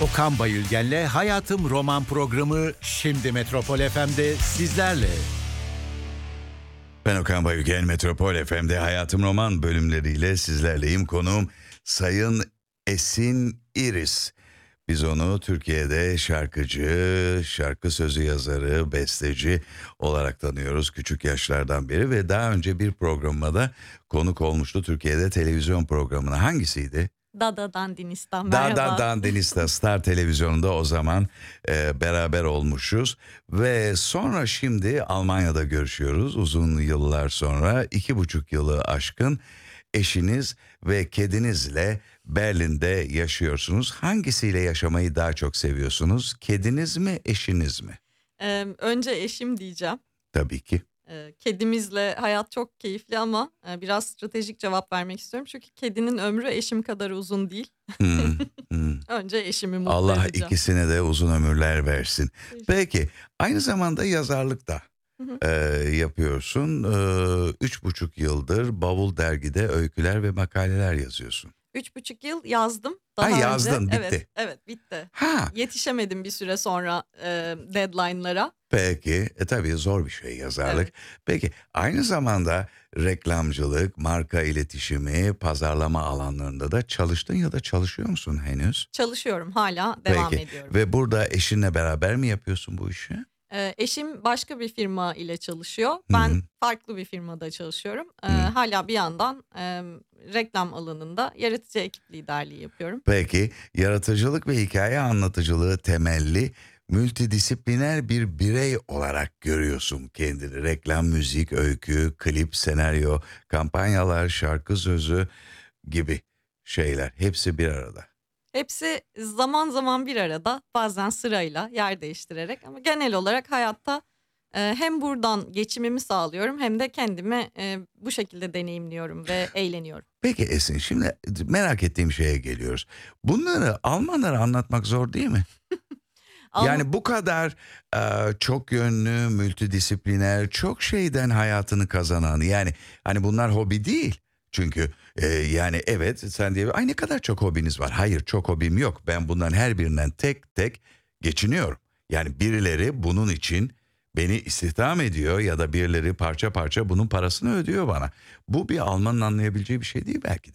Okan Bayülgen'le Hayatım Roman programı şimdi Metropol FM'de sizlerle. Ben Okan Bayülgen, Metropol FM'de Hayatım Roman bölümleriyle sizlerleyim. Konuğum Sayın Esin İris. Biz onu Türkiye'de şarkıcı, şarkı sözü yazarı, besteci olarak tanıyoruz küçük yaşlardan beri ve daha önce bir programıma da konuk olmuştu Türkiye'de televizyon programına. Hangisiydi? Dada Dandinistan, merhaba. Dada Dandinistan Star Televizyon'da o zaman beraber olmuşuz. Ve sonra şimdi Almanya'da görüşüyoruz uzun yıllar sonra. 2,5 yılı aşkın eşiniz ve kedinizle Berlin'de yaşıyorsunuz. Hangisiyle yaşamayı daha çok seviyorsunuz? Kediniz mi, eşiniz mi? Önce eşim diyeceğim. Tabii ki. Kedimizle hayat çok keyifli ama biraz stratejik cevap vermek istiyorum. Çünkü kedinin ömrü eşim kadar uzun değil. Önce eşimi mutlu Allah edeceğim. ikisine de uzun ömürler versin. Peki aynı zamanda yazarlık da yapıyorsun. 3,5 yıldır Bavul Dergi'de öyküler ve makaleler yazıyorsun. 3,5 yıl yazdım. Daha yazdın, önce, bitti. Evet bitti. Ha. Yetişemedim bir süre sonra deadline'lara. Peki, tabii zor bir şey yazarlık. Evet. Peki, aynı zamanda reklamcılık, marka iletişimi, pazarlama alanlarında da çalıştın ya da çalışıyor musun henüz? Çalışıyorum, hala devam Peki, ediyorum. ve burada eşinle beraber mi yapıyorsun bu işi? Eşim başka bir firma ile çalışıyor. Ben farklı bir firmada çalışıyorum. Hala bir yandan reklam alanında yaratıcı ekip liderliği yapıyorum. Peki, yaratıcılık ve hikaye anlatıcılığı temelli multidisipliner bir birey olarak görüyorsun kendini. Reklam, müzik, öykü, klip, senaryo, kampanyalar, şarkı sözü gibi şeyler hepsi bir arada. Hepsi zaman zaman bir arada, bazen sırayla yer değiştirerek, ama genel olarak hayatta hem buradan geçimimi sağlıyorum hem de kendimi bu şekilde deneyimliyorum ve eğleniyorum. Peki Esin, şimdi merak ettiğim şeye geliyoruz. Bunları Almanlara anlatmak zor değil mi? Yani bu kadar çok yönlü, multidisipliner, çok şeyden hayatını kazanan, yani hani bunlar hobi değil. Çünkü yani evet sen diye ay ne kadar çok hobiniz var. Hayır, çok hobim yok. Ben bunların her birinden tek tek geçiniyorum. Yani birileri bunun için beni istihdam ediyor ya da birileri parça parça bunun parasını ödüyor bana. Bu bir Almanın anlayabileceği bir şey değil belki de.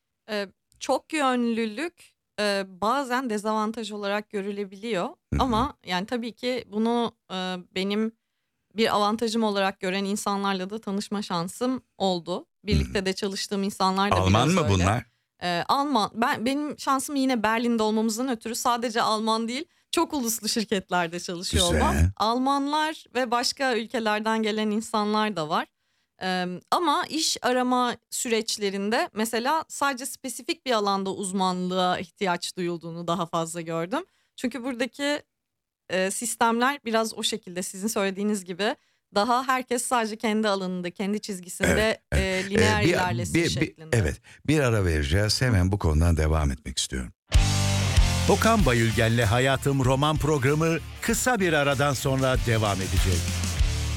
Çok yönlülük bazen dezavantaj olarak görülebiliyor. Ama yani tabii ki bunu benim bir avantajım olarak gören insanlarla da tanışma şansım oldu. Birlikte de çalıştığım insanlar da Alman biraz mı öyle. bunlar? Alman. Benim şansım yine Berlin'de olmamızdan ötürü sadece Alman değil, çok uluslu şirketlerde çalışıyor Güzel. olmam. Almanlar ve başka ülkelerden gelen insanlar da var. Ama iş arama süreçlerinde mesela sadece spesifik bir alanda uzmanlığa ihtiyaç duyulduğunu daha fazla gördüm. Çünkü buradaki sistemler biraz o şekilde, sizin söylediğiniz gibi daha herkes sadece kendi alanında, kendi çizgisinde lineer ilerlesin şeklinde. Evet, bir ara vereceğiz. Hemen bu konudan devam etmek istiyorum. Okan Bayülgen'le Hayatım Roman programı kısa bir aradan sonra devam edecek.